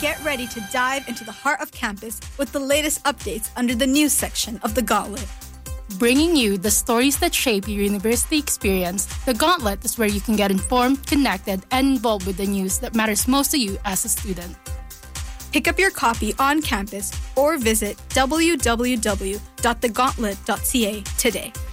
Get ready to dive into the heart of campus with the latest updates under the news section of The Gauntlet. Bringing you the stories that shape your university experience, The Gauntlet is where you can get informed, connected, and involved with the news that matters most to you as a student. Pick up your copy on campus or visit www.thegauntlet.ca today.